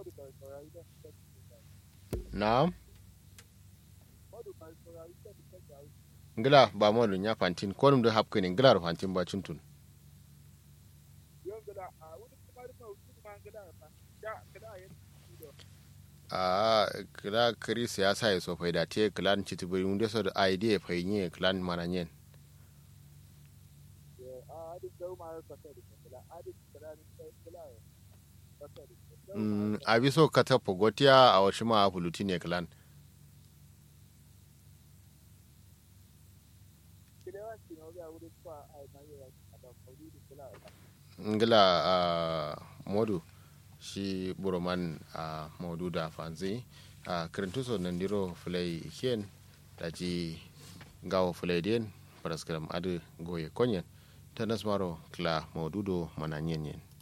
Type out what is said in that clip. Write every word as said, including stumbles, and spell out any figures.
na'am ngila ba mo nya fantin ko dum do hapkene ngila ro fantin ba chuntun a kila kiri siyasa ya so faida te klan chitibiri unde so da idea fa yin klan mananyen mm abi so kata pogotia a washima bulutine klan ngila a modu shi buroman a modu da fanzi a kirintuso nandiro fulai ken daji gawo fulai den paraskaram adu goye konyen tanas maro kla modudo mananyen yen